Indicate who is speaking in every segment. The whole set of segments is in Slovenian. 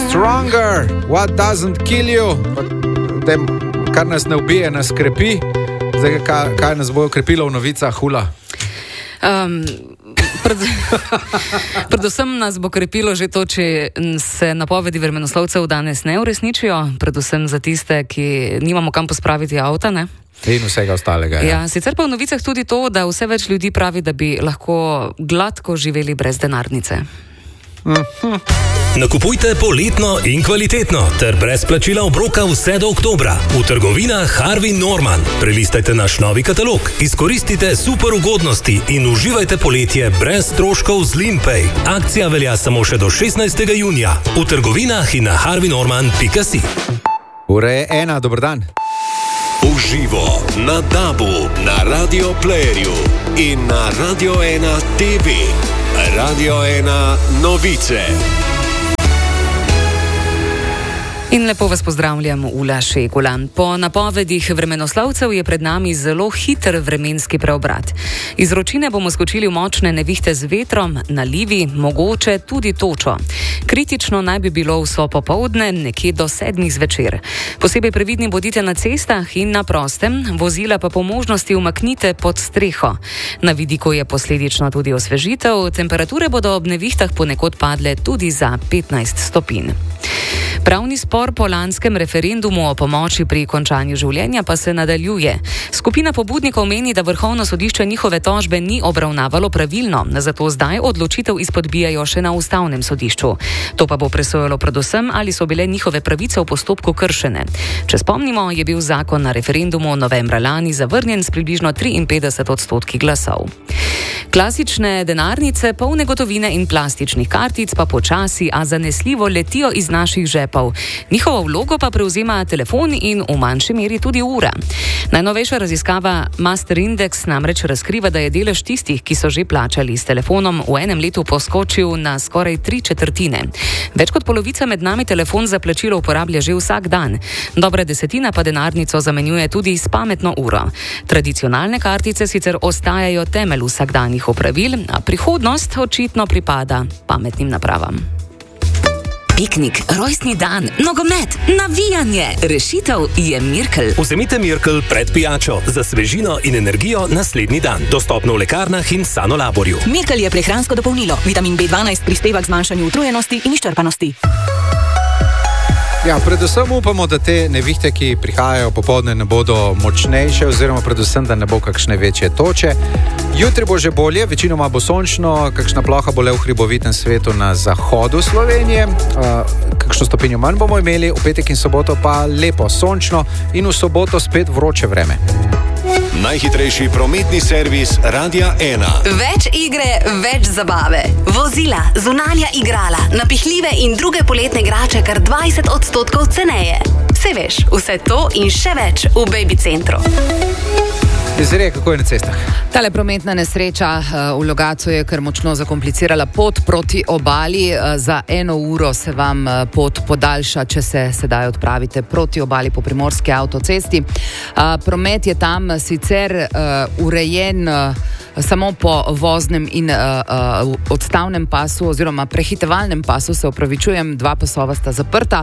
Speaker 1: Stronger, what doesn't kill you. Tem, kar nas ne ubije, nas krepi. Zdaj, kaj nas bo krepilo v novicah, Hula?
Speaker 2: Predvsem nas bo krepilo že to, če se napovedi vremenoslovcev danes ne uresničijo, predvsem za tiste, ki nimamo kam pospraviti avta, ne?
Speaker 1: In vsega ostalega.
Speaker 2: Ja, sicer pa v novicah tudi to, da vse več ljudi pravi, da bi lahko gladko živeli brez denarnice.
Speaker 3: Nakupujte poletno in kvalitetno ter brez plačila obroka vse do oktobra v trgovinah Harvey Norman. Prelistajte naš novi katalog, izkoristite super ugodnosti in uživajte poletje brez stroškov z Limpay. Akcija velja samo še do 16. junija v trgovinah in na harveynorman.si.
Speaker 1: Ura je 1, dober dan.
Speaker 4: Uživo na DAB-u, na Radio Playerju in na Radio 1 TV. Radio 1 novice.
Speaker 2: In lepo vas pozdravljam, Ula Šegula. Po napovedih vremenoslovcev je pred nami zelo hiter vremenski preobrat. Iz vročine bomo skočili v močne nevihte z vetrom, nalivi, mogoče tudi točo. Kritično naj bi bilo vso popoldne, nekje do 7 zvečer. Posebej previdni bodite na cestah in na prostem, vozila pa po možnosti umaknite pod streho. Na vidiku je posledično tudi osvežitev, temperature bodo ob nevihtah ponekod padle tudi za 15 stopinj. Pravni spor po lanskem referendumu o pomoči pri končanju življenja pa se nadaljuje. Skupina pobudnikov meni, da Vrhovno sodišče njihove tožbe ni obravnavalo pravilno, zato zdaj odločitev izpodbijajo še na Ustavnem sodišču. To pa bo presojalo predvsem, ali so bile njihove pravice v postopku kršene. Če spomnimo, je bil zakon na referendumu novembra lani zavrnjen s približno 53% glasov. Klasične denarnice, polne gotovine in plastičnih kartic pa počasi, a zanesljivo letijo iz naših žepov. Njihovo vlogo pa prevzema telefon in v manjši meri tudi ura. Najnovejša raziskava Master Index namreč razkriva, da je delež tistih, ki so že plačali s telefonom, v enem letu poskočil na skoraj 3/4. Več kot polovica med nami telefon za plačilo uporablja že vsak dan. Dobra desetina pa denarnico zamenjuje tudi s pametno uro. Tradicionalne kartice sicer ostajajo temelj vsakdanjih opravil, a prihodnost očitno pripada pametnim napravam. Piknik, rojstni dan, nogomet, navijanje. Rešitev je Mirkel.
Speaker 3: Vzemite Mirkel pred pijačo za svežino in energijo naslednji dan. Dostopno v lekarnah in Sanolaborju.
Speaker 5: Mirkel je prehransko dopolnilo. Vitamin B12 prispeva k zmanjšanju utrujenosti in izčrpanosti.
Speaker 1: Ja, predvsem upamo, da te nevihte, ki prihajajo popoldne, ne bodo močnejše, oziroma predvsem, da ne bo kakšne večje toče. Jutri bo že bolje, večinoma bo sončno, kakšna ploha bo le v hribovitem svetu na zahodu Slovenije, kakšno stopinjo manj bomo imeli, v petek in soboto pa lepo sončno in v soboto spet vroče vreme.
Speaker 4: Najhitrejši prometni servis Radia 1.
Speaker 5: Več igre, več zabave. Vozila, zunanja igrala, napihljive in druge poletne igrače kar 20% ceneje. Se veš, vse to in še več v Baby centru.
Speaker 1: Zdaj, kako je na cestah?
Speaker 6: Tale prometna nesreča v Logatcu je kar močno zakomplicirala pot proti obali. Za 1 uro se vam pot podaljša, če se sedaj odpravite proti obali po primorski avtocesti. Promet je tam sicer urejen samo po voznem in odstavnem pasu oziroma prehitevalnem pasu, se opravičujem, 2 pasova sta zaprta.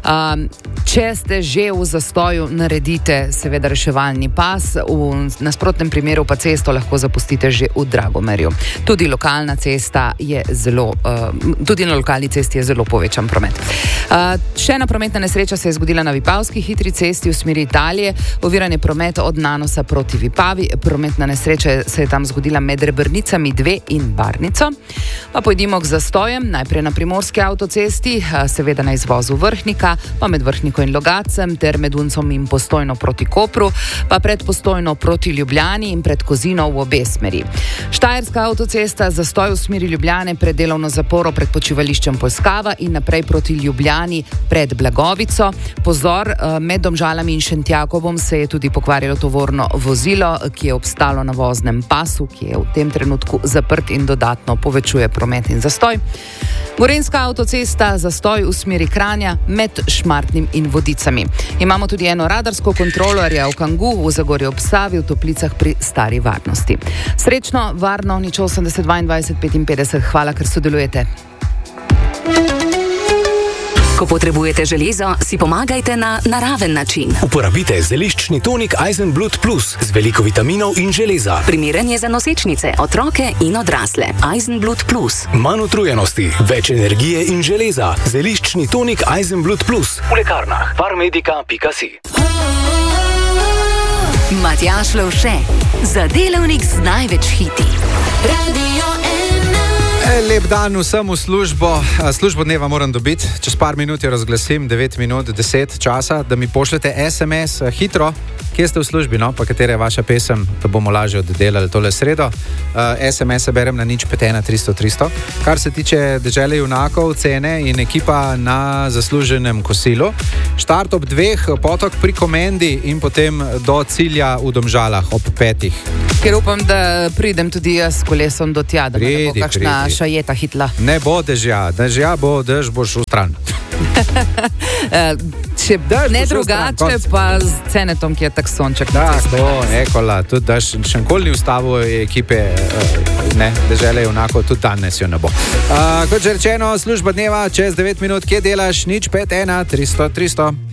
Speaker 6: Če ste že v zastoju, naredite seveda reševalni pas, v nasprotnem primeru pa cesto lahko zapustite že v Dragomerju. Tudi lokalna cesta je zelo, tudi na lokalni cesti je zelo povečan promet. Še ena prometna nesreča se je zgodila na Vipavski hitri cesti v smeri Italije. Oviran je promet od Nanosa proti Vipavi. Prometna nesreča se je tam zgodila med Rebrnicami 2 in Barnico. Pa pojdimo k zastojem, najprej na primorski avtocesti, seveda na izvozu Vrhnika, pa med Vrhniko in Logatcem, ter med Uncom in Postojno proti Kopru, pa pred Postojno proti Ljubljani in pred Kozino v obe smeri. Štajerska avtocesta, zastoj v smeri Ljubljane pred delovno zaporo pred počivališčem Poljskava in naprej proti Ljubljani pred Blagovico. Pozor, med Domžalami in Šentjakobom se je tudi pokvarilo tovorno vozilo, ki je obstalo na voznem pasu, ki je v tem trenutku zaprt in dodatno povečuje promet in zastoj. Gorenjska avtocesta, zastoj v smeri Kranja med Šmartnim in Vodicami. Imamo tudi eno radarsko kontrolorja v Kangu, v Zagorju ob Savi, v Toplicah pri Stari Varnosti. Srečno, varno, 080 22 55. Hvala, ker sodelujete.
Speaker 2: Ko potrebujete železo, si pomagajte na naraven način.
Speaker 3: Uporabite zeliščni tonik Eisenblut Plus z veliko vitaminov in železa.
Speaker 2: Primeren je za nosečnice, otroke in odrasle. Eisenblut Plus.
Speaker 3: Manj utrujenosti, več energije in železa. Zeliščni tonik Eisenblut Plus v lekarnah farmedica.si.
Speaker 5: Matjaž Lovše, za delavnik z največ hiti. Radio 1.
Speaker 1: Lep dan vsem v službo. Službo dneva moram dobiti. Čez par minut jo razglasim, 9 minut, 10 časa, da mi pošljete SMS hitro, kje ste v službi, no, pa katera je vaša pesem, da bomo lažje oddelali tole sredo. SMS-e berem na 051 300 300. Kar se tiče dežele junakov, cene in ekipa na zasluženem kosilu. Štart ob 2, potok pri Komendi in potem do cilja v Domžalah ob 5.
Speaker 6: Ker upam, da pridem tudi jaz s kolesom do tja, da ne bo kakšna šajeta hitla.
Speaker 1: Ne bo dežja bo, dež boš v stran.
Speaker 6: Če ne drugače, pa z Cenetom, ki je tak sonček.
Speaker 1: Tako, ekola, tudi daš še nikoli ni ustavil ekipe, ne, dežele junakov, tudi danes jo ne bo. Kot že rečeno, služba dneva čez 9 minut, kje delaš, 051 300 300.